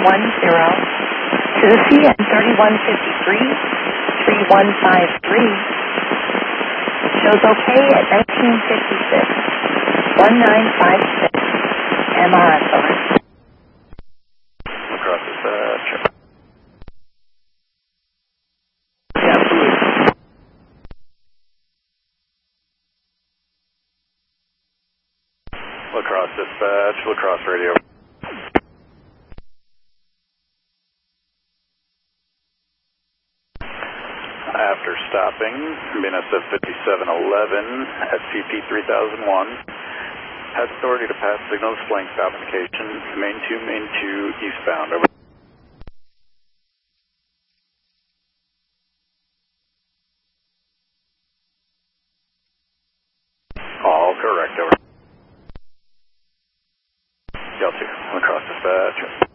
to the CN 3153, 3153. Shows okay at 1956, 1956, MRS over. Across dispatch. La Crosse dispatch, La Crosse radio. After stopping, BNSF 5711, SCP 3001, has authority to pass signal displaying stop indication, main 2, eastbound, over. All correct, over. Delta, La Crosse dispatch.